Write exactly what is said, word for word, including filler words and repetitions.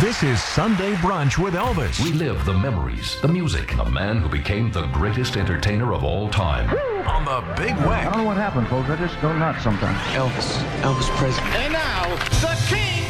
This is Sunday Brunch with Elvis. Relive the memories, the music, the man who became the greatest entertainer of all time. On the Big I Weck. don't know what happened, folks. I just go nuts sometimes. Elvis. Elvis Presley. And now, the king